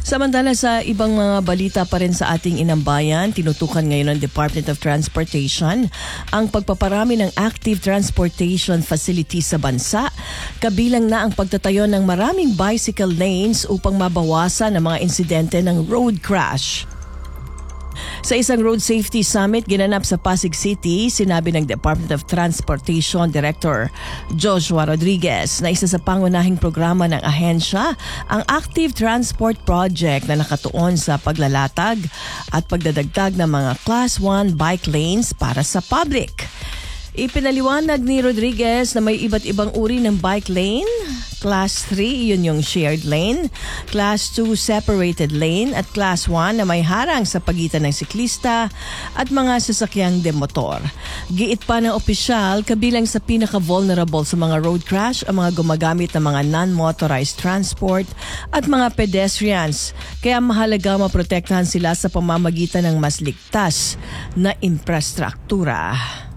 Samantala sa ibang mga balita pa rin sa ating inambayan, tinutukan ngayon ng Department of Transportation ang pagpaparami ng active transportation facilities sa bansa, kabilang na ang pagtatayo ng maraming bicycle lanes upang mabawasan ang mga insidente ng road crash. Sa isang road safety summit ginanap sa Pasig City, sinabi ng Department of Transportation Director Joshua Rodriguez na isa sa pangunahing programa ng ahensya ang Active Transport Project na nakatuon sa paglalatag at pagdadagdag ng mga Class 1 bike lanes para sa public. Ipinaliwanag ni Rodriguez na may iba't ibang uri ng bike lane. Class 3, yun yung shared lane. Class 2, separated lane. At Class 1 na may harang sa pagitan ng siklista at mga sasakyang demotor. Giit pa ng opisyal, kabilang sa pinaka-vulnerable sa mga road crash ang mga gumagamit ng mga non-motorized transport at mga pedestrians. Kaya mahalaga maprotektahan sila sa pamamagitan ng mas ligtas na infrastruktura.